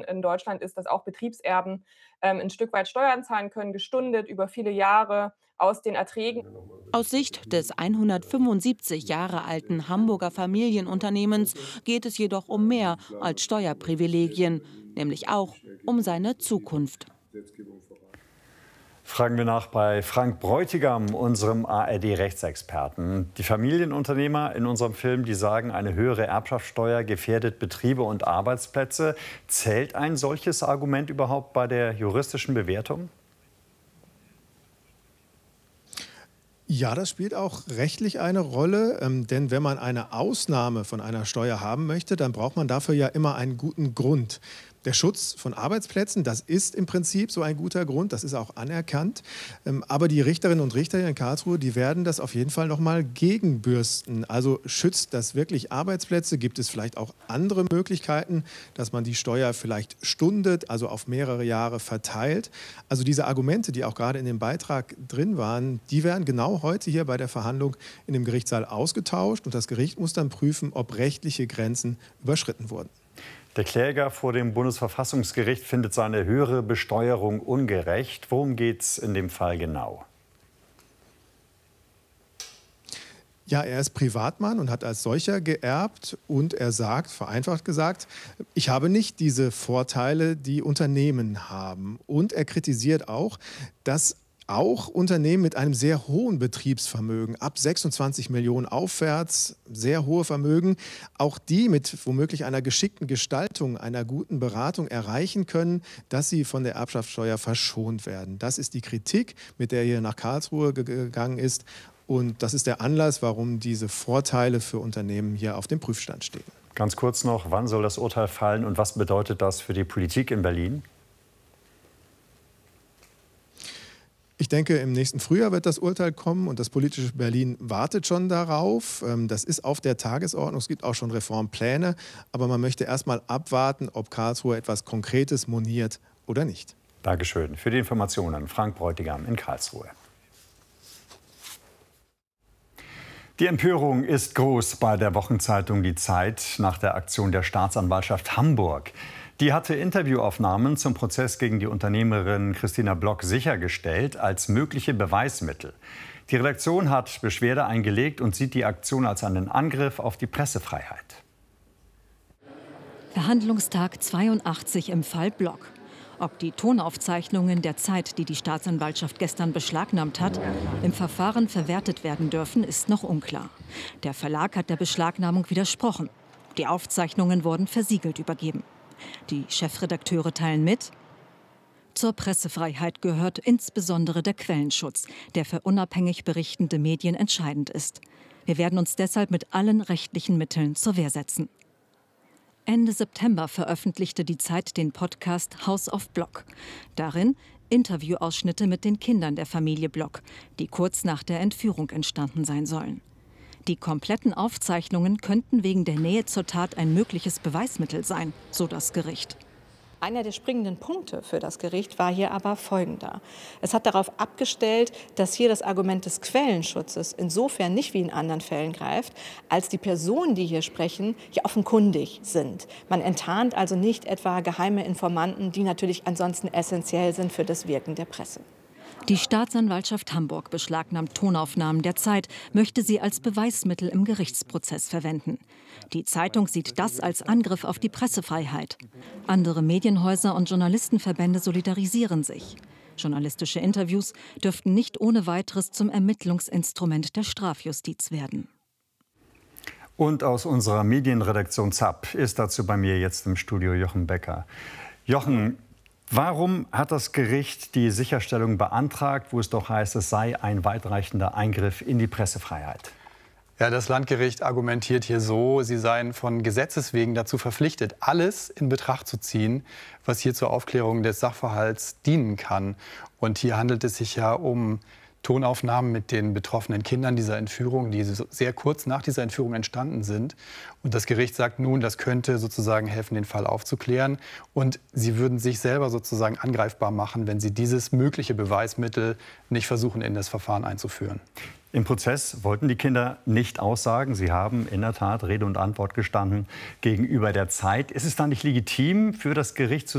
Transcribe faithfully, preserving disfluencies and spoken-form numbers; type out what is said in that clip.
in Deutschland ist, dass auch Betriebserben ähm, ein Stück weit Steuern zahlen können, gestundet über viele Jahre aus den Erträgen. Aus Sicht des hundertfünfundsiebzig Jahre alten Hamburger Familienunternehmens geht es jedoch um mehr als Steuerprivilegien, nämlich auch um seine Zukunft. Fragen wir nach bei Frank Bräutigam, unserem A R D-Rechtsexperten. Die Familienunternehmer in unserem Film, die sagen, eine höhere Erbschaftssteuer gefährdet Betriebe und Arbeitsplätze. Zählt ein solches Argument überhaupt bei der juristischen Bewertung? Ja, das spielt auch rechtlich eine Rolle, ähm, denn wenn man eine Ausnahme von einer Steuer haben möchte, dann braucht man dafür ja immer einen guten Grund. Der Schutz von Arbeitsplätzen, das ist im Prinzip so ein guter Grund, das ist auch anerkannt. Ähm, aber die Richterinnen und Richter hier in Karlsruhe, die werden das auf jeden Fall noch mal gegenbürsten. Also schützt das wirklich Arbeitsplätze? Gibt es vielleicht auch andere Möglichkeiten, dass man die Steuer vielleicht stundet, also auf mehrere Jahre verteilt? Also diese Argumente, die auch gerade in dem Beitrag drin waren, die werden genau heute hier bei der Verhandlung in dem Gerichtssaal ausgetauscht. Und das Gericht muss dann prüfen, ob rechtliche Grenzen überschritten wurden. Der Kläger vor dem Bundesverfassungsgericht findet seine höhere Besteuerung ungerecht. Worum geht es in dem Fall genau? Ja, er ist Privatmann und hat als solcher geerbt. Und er sagt, vereinfacht gesagt, ich habe nicht diese Vorteile, die Unternehmen haben. Und er kritisiert auch, dass auch Unternehmen mit einem sehr hohen Betriebsvermögen, ab sechsundzwanzig Millionen aufwärts, sehr hohe Vermögen, auch die mit womöglich einer geschickten Gestaltung, einer guten Beratung erreichen können, dass sie von der Erbschaftssteuer verschont werden. Das ist die Kritik, mit der er hier nach Karlsruhe gegangen ist. Und das ist der Anlass, warum diese Vorteile für Unternehmen hier auf dem Prüfstand stehen. Ganz kurz noch, wann soll das Urteil fallen und was bedeutet das für die Politik in Berlin? Ich denke, im nächsten Frühjahr wird das Urteil kommen und das politische Berlin wartet schon darauf. Das ist auf der Tagesordnung. Es gibt auch schon Reformpläne. Aber man möchte erst mal abwarten, ob Karlsruhe etwas Konkretes moniert oder nicht. Dankeschön für die Informationen. Frank Bräutigam in Karlsruhe. Die Empörung ist groß bei der Wochenzeitung Die Zeit nach der Aktion der Staatsanwaltschaft Hamburg. Die hatte Interviewaufnahmen zum Prozess gegen die Unternehmerin Christina Block sichergestellt als mögliche Beweismittel. Die Redaktion hat Beschwerde eingelegt und sieht die Aktion als einen Angriff auf die Pressefreiheit. Verhandlungstag zweiundachtzig im Fall Block. Ob die Tonaufzeichnungen der Zeit, die die Staatsanwaltschaft gestern beschlagnahmt hat, im Verfahren verwertet werden dürfen, ist noch unklar. Der Verlag hat der Beschlagnahmung widersprochen. Die Aufzeichnungen wurden versiegelt übergeben. Die Chefredakteure teilen mit: Zur Pressefreiheit gehört insbesondere der Quellenschutz, der für unabhängig berichtende Medien entscheidend ist. Wir werden uns deshalb mit allen rechtlichen Mitteln zur Wehr setzen. Ende September veröffentlichte die Zeit den Podcast House of Block. Darin Interviewausschnitte mit den Kindern der Familie Block, die kurz nach der Entführung entstanden sein sollen. Die kompletten Aufzeichnungen könnten wegen der Nähe zur Tat ein mögliches Beweismittel sein, so das Gericht. Einer der springenden Punkte für das Gericht war hier aber folgender. Es hat darauf abgestellt, dass hier das Argument des Quellenschutzes insofern nicht wie in anderen Fällen greift, als die Personen, die hier sprechen, ja offenkundig sind. Man enttarnt also nicht etwa geheime Informanten, die natürlich ansonsten essentiell sind für das Wirken der Presse. Die Staatsanwaltschaft Hamburg beschlagnahmt Tonaufnahmen der Zeit, möchte sie als Beweismittel im Gerichtsprozess verwenden. Die Zeitung sieht das als Angriff auf die Pressefreiheit. Andere Medienhäuser und Journalistenverbände solidarisieren sich. Journalistische Interviews dürften nicht ohne weiteres zum Ermittlungsinstrument der Strafjustiz werden. Und aus unserer Medienredaktion ZAP ist dazu bei mir jetzt im Studio Jochen Becker. Jochen, warum hat das Gericht die Sicherstellung beantragt, wo es doch heißt, es sei ein weitreichender Eingriff in die Pressefreiheit? Ja, das Landgericht argumentiert hier so, sie seien von Gesetzes wegen dazu verpflichtet, alles in Betracht zu ziehen, was hier zur Aufklärung des Sachverhalts dienen kann. Und hier handelt es sich ja um Tonaufnahmen mit den betroffenen Kindern dieser Entführung, die sehr kurz nach dieser Entführung entstanden sind. Und das Gericht sagt nun, das könnte sozusagen helfen, den Fall aufzuklären. Und sie würden sich selber sozusagen angreifbar machen, wenn sie dieses mögliche Beweismittel nicht versuchen, in das Verfahren einzuführen. Im Prozess wollten die Kinder nicht aussagen. Sie haben in der Tat Rede und Antwort gestanden gegenüber der Zeit. Ist es dann nicht legitim für das Gericht zu